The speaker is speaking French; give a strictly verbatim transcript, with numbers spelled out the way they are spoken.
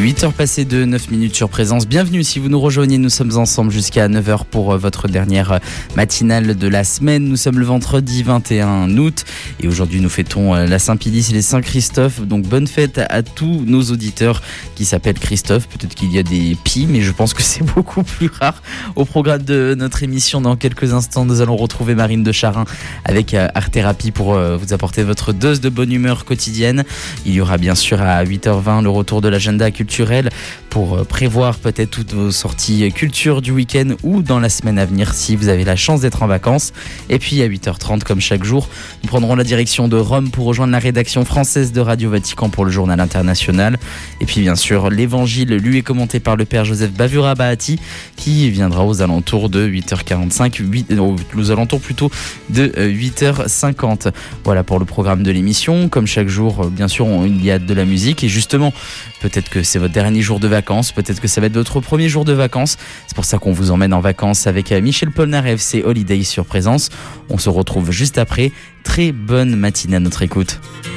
huit heures passées de neuf minutes sur Présence. Bienvenue si vous nous rejoignez. Nous sommes ensemble jusqu'à neuf heures pour votre dernière matinale de la semaine. Nous sommes le vendredi vingt et un août et aujourd'hui nous fêtons la Saint-Pédis et les Saint-Christophe. Donc bonne fête à tous nos auditeurs qui s'appellent Christophe. Peut-être qu'il y a des Pi, mais je pense que c'est beaucoup plus rare. Au programme de notre émission, dans quelques instants, nous allons retrouver Marine de Charin avec Art Thérapie pour vous apporter votre dose de bonne humeur quotidienne. Il y aura bien sûr à huit heures vingt le retour de l'agenda culturel pour prévoir peut-être toutes vos sorties culture du week-end ou dans la semaine à venir si vous avez la chance d'être en vacances. Et puis à huit heures trente, comme chaque jour, nous prendrons la direction de Rome pour rejoindre la rédaction française de Radio Vatican pour le journal international. Et puis bien sûr, l'évangile lu et commenté par le père Joseph Bavura Bahati qui viendra aux alentours de huit heures quarante-cinq, huit, euh, aux alentours plutôt de huit heures cinquante. Voilà pour le programme de l'émission. Comme chaque jour, bien sûr, on, il y a de la musique et justement, peut-être que c'est votre dernier jour de vacances, peut-être que ça va être votre premier jour de vacances. C'est pour ça qu'on vous emmène en vacances avec Michel Polnareff et F C Holiday sur Présence. On se retrouve juste après. Très bonne matinée à notre écoute.